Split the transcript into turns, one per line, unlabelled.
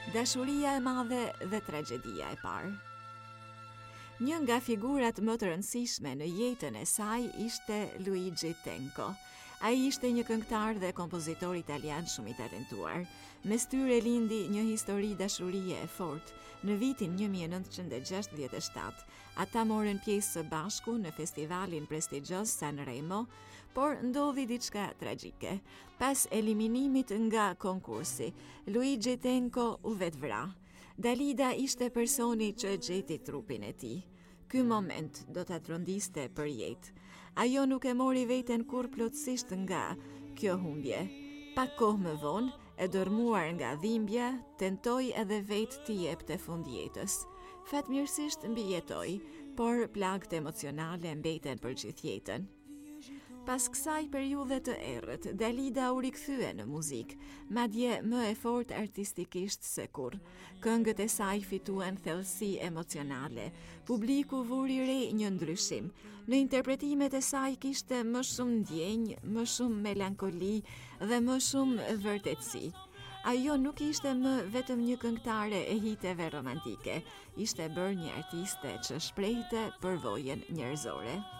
Dashuria e madhe dhe tragjedia e parë. Një nga figurat më të rëndësishme në jetën e saj ishte Luigi Tenco. Ai ishte një këngëtar dhe kompozitor italian shumë i talentuar. Mes tyre lindi një histori dashurie e fortë. Në vitin 1967, ata morën pjesë së bashku në festivalin prestigjos Sanremo, por ndodhi diçka tragjike. Pas eliminimit nga konkursi, Luigi Tenco u vetvra. Dalida ishte personi që gjeti trupin e tij. Ky moment do ta trondiste për jetë. Ajo nuk e mori veten kur plotësisht nga kjo humbje. Pak kohë më vonë, e dërmuar nga dhimbja, tentoi edhe vetë t'i jepte fund jetës. Fatmirësisht mbijetoi, por plagët emocionale mbeten për gjithë jetën. Pas kësaj periudhe të errët, Dalida u rikthye në muzikë, madje më e fortë artistikisht se kurrë. Këngët e saj fituan thellësi emocionale. Publiku vuri re një ndryshim. Në interpretimet e saj kishte më shumë ndjenjë, më shumë melankoli dhe më shumë vërtetësi. Ajo nuk ishte më vetëm një këngëtare e hiteve romantike, ishte bërë një artiste që shprehte përvojën njerëzore.